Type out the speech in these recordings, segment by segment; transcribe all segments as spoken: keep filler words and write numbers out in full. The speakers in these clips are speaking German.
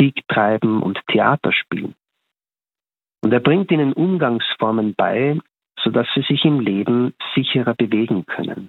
Musik treiben und Theater spielen. Und er bringt ihnen Umgangsformen bei, sodass sie sich im Leben sicherer bewegen können.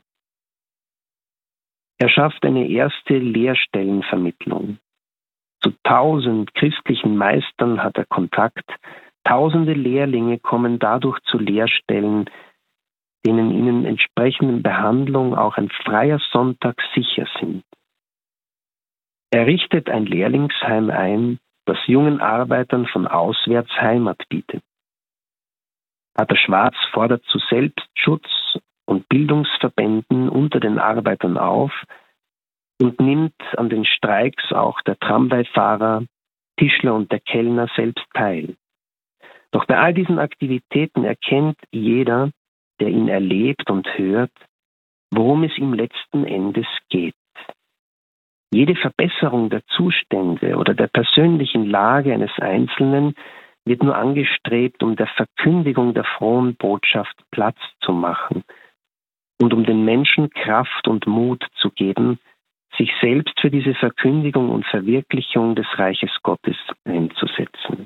Er schafft eine erste Lehrstellenvermittlung. Zu tausend christlichen Meistern hat er Kontakt. Tausende Lehrlinge kommen dadurch zu Lehrstellen, denen ihnen entsprechenden Behandlung auch ein freier Sonntag sicher sind. Er richtet ein Lehrlingsheim ein, das jungen Arbeitern von auswärts Heimat bietet. Pater Schwarz fordert zu Selbstschutz und Bildungsverbänden unter den Arbeitern auf und nimmt an den Streiks auch der Tramwaifahrer, Tischler und der Kellner selbst teil. Doch bei all diesen Aktivitäten erkennt jeder, der ihn erlebt und hört, worum es ihm letzten Endes geht. Jede Verbesserung der Zustände oder der persönlichen Lage eines Einzelnen wird nur angestrebt, um der Verkündigung der frohen Botschaft Platz zu machen und um den Menschen Kraft und Mut zu geben, sich selbst für diese Verkündigung und Verwirklichung des Reiches Gottes einzusetzen.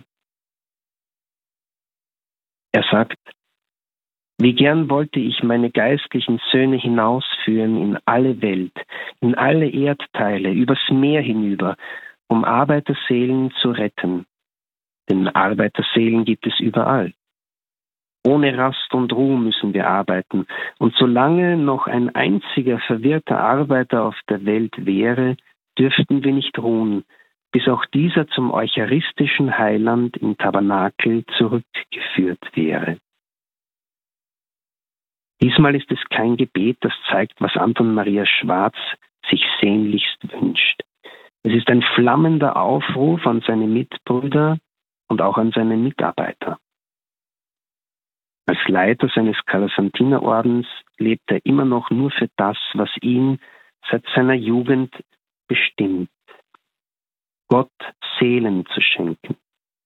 Er sagt: Wie gern wollte ich meine geistlichen Söhne hinausführen in alle Welt, in alle Erdteile, übers Meer hinüber, um Arbeiterseelen zu retten. Denn Arbeiterseelen gibt es überall. Ohne Rast und Ruhe müssen wir arbeiten. Und solange noch ein einziger verwirrter Arbeiter auf der Welt wäre, dürften wir nicht ruhen, bis auch dieser zum eucharistischen Heiland im Tabernakel zurückgeführt wäre. Diesmal ist es kein Gebet, das zeigt, was Anton Maria Schwarz sich sehnlichst wünscht. Es ist ein flammender Aufruf an seine Mitbrüder und auch an seine Mitarbeiter. Als Leiter seines Kalasantiner-Ordens lebt er immer noch nur für das, was ihn seit seiner Jugend bestimmt: Gott Seelen zu schenken.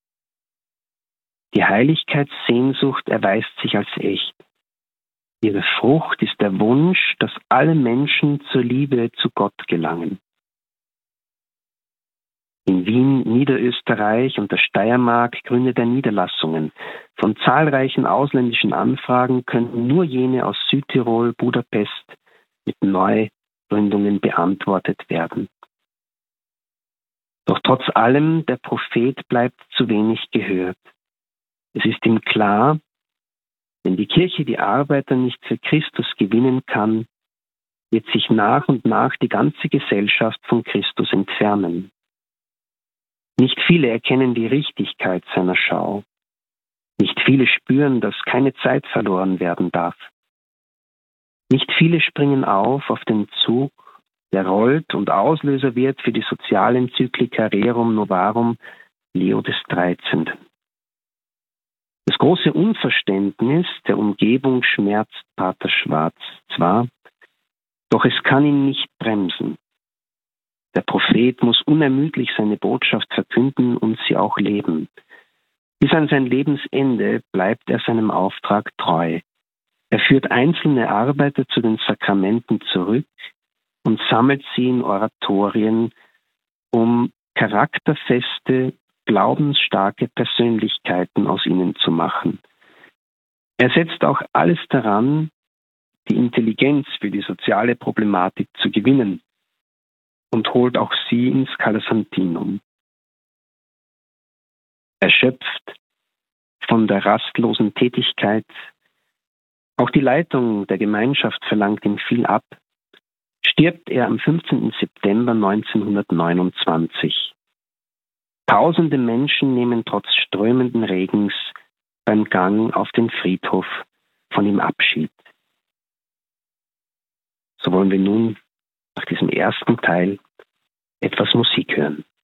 Die Heiligkeitssehnsucht erweist sich als echt. Ihre Frucht ist der Wunsch, dass alle Menschen zur Liebe zu Gott gelangen. In Wien, Niederösterreich und der Steiermark gründet er Niederlassungen. Von zahlreichen ausländischen Anfragen könnten nur jene aus Südtirol, Budapest mit Neugründungen beantwortet werden. Doch trotz allem, der Prophet bleibt zu wenig gehört. Es ist ihm klar, wenn die Kirche die Arbeiter nicht für Christus gewinnen kann, wird sich nach und nach die ganze Gesellschaft von Christus entfernen. Nicht viele erkennen die Richtigkeit seiner Schau. Nicht viele spüren, dass keine Zeit verloren werden darf. Nicht viele springen auf auf den Zug, der rollt und Auslöser wird für die Sozialenzyklika Rerum Novarum Leo des Dreizehnten. Das große Unverständnis der Umgebung schmerzt Pater Schwarz zwar, doch es kann ihn nicht bremsen. Der Prophet muss unermüdlich seine Botschaft verkünden und sie auch leben. Bis an sein Lebensende bleibt er seinem Auftrag treu. Er führt einzelne Arbeiter zu den Sakramenten zurück und sammelt sie in Oratorien, um charakterfeste, glaubensstarke Persönlichkeiten aus ihnen zu machen. Er setzt auch alles daran, die Intelligenz für die soziale Problematik zu gewinnen, und holt auch sie ins Kalasantinum. Erschöpft von der rastlosen Tätigkeit, auch die Leitung der Gemeinschaft verlangt ihm viel ab, stirbt er am fünfzehnten September neunzehnhundertneunundzwanzig. Tausende Menschen nehmen trotz strömenden Regens beim Gang auf den Friedhof von ihm Abschied. So wollen wir nun nach diesem ersten Teil etwas Musik hören.